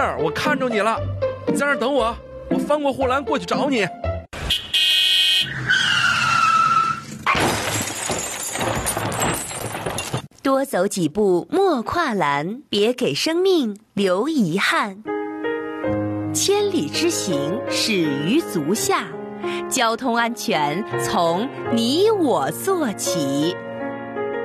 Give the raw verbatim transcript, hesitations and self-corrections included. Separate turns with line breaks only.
儿，我看着你了，你在那儿等我，我翻过护栏过去找你。
多走几步莫跨栏，别给生命留遗憾。千里之行始于足下，交通安全从你我做起。